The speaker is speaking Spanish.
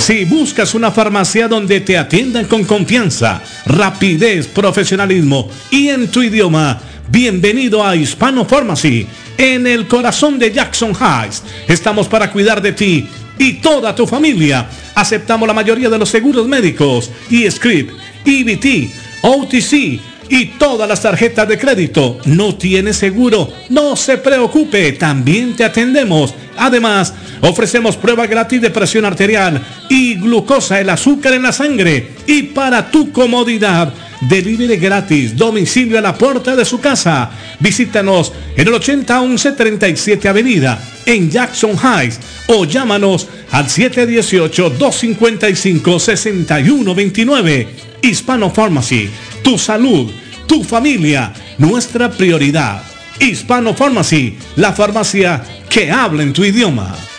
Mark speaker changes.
Speaker 1: Si buscas una farmacia donde te atiendan con confianza, rapidez, profesionalismo y en tu idioma, bienvenido a Hispano Pharmacy, en el corazón de Jackson Heights. Estamos para cuidar de ti y toda tu familia. Aceptamos la mayoría de los seguros médicos, eScript, EBT, OTC y todas las tarjetas de crédito. ¿No tienes seguro? No se preocupe, también te atendemos. Además, ofrecemos prueba gratis de presión arterial y glucosa, el azúcar en la sangre. Y para tu comodidad, delivery gratis, domicilio a la puerta de su casa. Visítanos en el 8011 37 Avenida, en Jackson Heights, o llámanos al 718-255-6129. Hispano Pharmacy, tu salud, tu familia, nuestra prioridad. Hispano Pharmacy, la farmacia que habla en tu idioma.